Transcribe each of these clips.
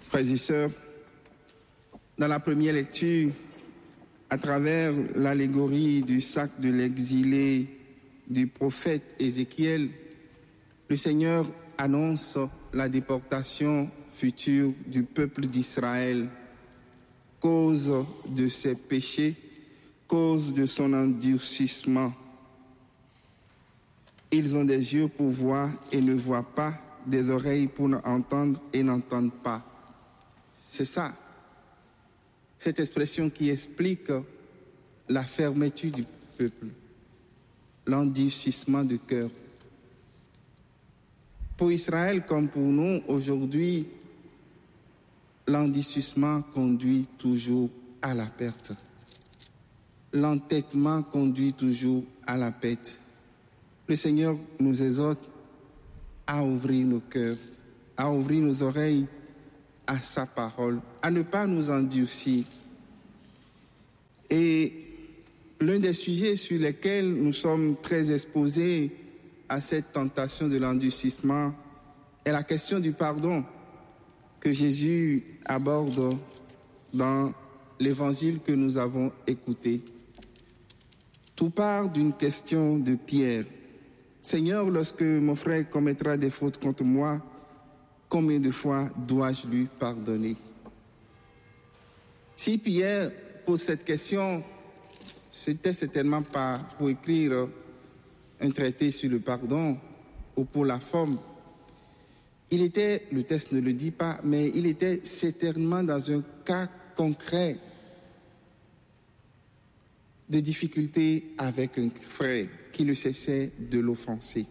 Frères et sœurs, dans la première lecture, à travers l'allégorie du sac de l'exilé du prophète Ézéchiel, le Seigneur annonce la déportation future du peuple d'Israël, cause de ses péchés, cause de son endurcissement. Ils ont des yeux pour voir et ne voient pas, des oreilles pour entendre et n'entendent pas. C'est ça, cette expression qui explique la fermeture du peuple, l'endurcissement du cœur. Pour Israël comme pour nous, aujourd'hui, l'endurcissement conduit toujours à la perte. L'entêtement conduit toujours à la perte. Le Seigneur nous exhorte à ouvrir nos cœurs, à ouvrir nos oreilles à sa parole, à ne pas nous endurcir. Et l'un des sujets sur lesquels nous sommes très exposés à cette tentation de l'endurcissement est la question du pardon que Jésus aborde dans l'évangile que nous avons écouté. Tout part d'une question de Pierre. Seigneur, lorsque mon frère commettra des fautes contre moi, combien de fois dois-je lui pardonner? Si Pierre pose cette question, c'était certainement pas pour écrire un traité sur le pardon ou pour la forme. Il était, le texte ne le dit pas, mais il était certainement dans un cas concret de difficulté avec un frère qui ne cessait de l'offenser.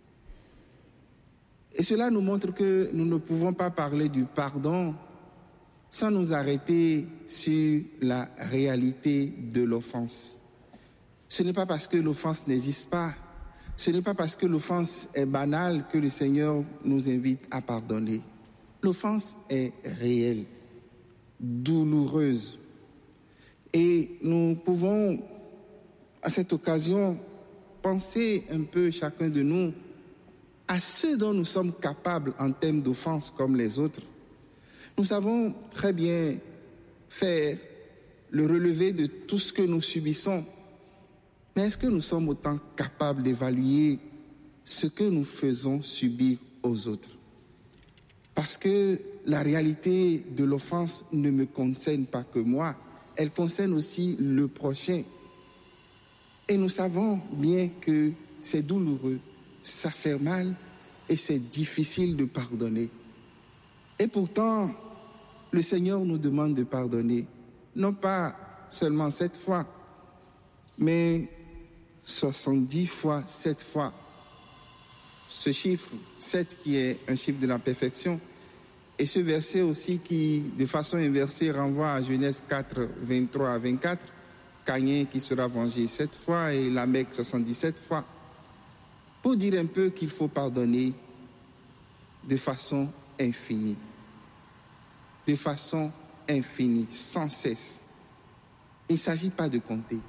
Et cela nous montre que nous ne pouvons pas parler du pardon sans nous arrêter sur la réalité de l'offense. Ce n'est pas parce que l'offense n'existe pas, ce n'est pas parce que l'offense est banale que le Seigneur nous invite à pardonner. L'offense est réelle, douloureuse. Et nous pouvons, à cette occasion, penser un peu chacun de nous à ce dont nous sommes capables en termes d'offense comme les autres. Nous savons très bien faire le relevé de tout ce que nous subissons. Mais est-ce que nous sommes autant capables d'évaluer ce que nous faisons subir aux autres? Parce que la réalité de l'offense ne me concerne pas que moi, elle concerne aussi le prochain. Et nous savons bien que c'est douloureux, ça fait mal et c'est difficile de pardonner. Et pourtant, le Seigneur nous demande de pardonner, non pas seulement 7 fois, mais 70 fois 7 fois. Ce chiffre 7 qui est un chiffre de la perfection, et ce verset aussi qui, de façon inversée, renvoie à Genèse 4, 23 à 24, Caïn qui sera vengé 7 fois et Lamech 77 fois, pour dire un peu qu'il faut pardonner de façon infinie. De façon infinie, sans cesse. Il ne s'agit pas de compter.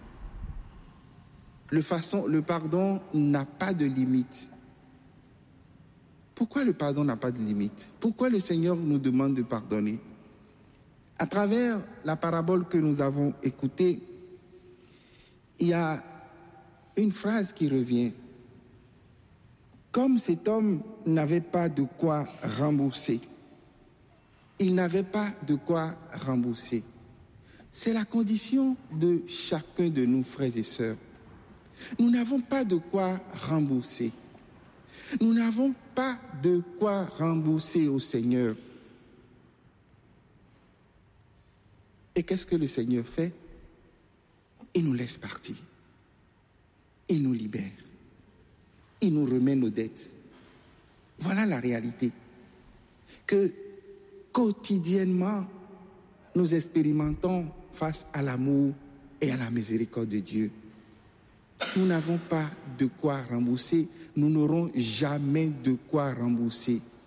Le pardon n'a pas de limite. Pourquoi le pardon n'a pas de limite? Pourquoi le Seigneur nous demande de pardonner? À travers la parabole que nous avons écoutée, il y a une phrase qui revient. Comme cet homme n'avait pas de quoi rembourser, il n'avait pas de quoi rembourser. C'est la condition de chacun de nous, frères et sœurs. Nous n'avons pas de quoi rembourser. Nous n'avons pas de quoi rembourser au Seigneur. Et qu'est-ce que le Seigneur fait? Il nous laisse partir. Il nous libère. Il nous remet nos dettes. Voilà la réalité. Que quotidiennement, nous expérimentons face à l'amour et à la miséricorde de Dieu. Nous n'avons pas de quoi rembourser. Nous n'aurons jamais de quoi rembourser.